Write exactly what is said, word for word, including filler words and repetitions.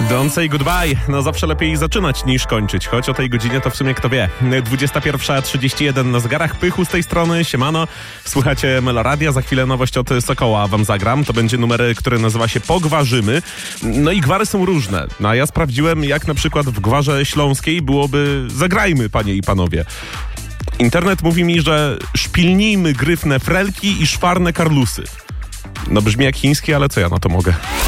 Don't say goodbye. No zawsze lepiej zaczynać niż kończyć, choć o tej godzinie to w sumie kto wie. dwudziesta pierwsza trzydzieści jeden na zegarach. Pychu z tej strony, siemano. Słuchacie Meloradia, za chwilę nowość od Sokoła wam zagram. To będzie numer, który nazywa się Pogwarzymy. No i gwary są różne. No a ja sprawdziłem, jak na przykład w gwarze śląskiej byłoby Zagrajmy, panie i panowie. Internet mówi mi, że szpilnijmy gryfne frelki i szwarne karlusy. No brzmi jak chiński, ale co ja na to mogę?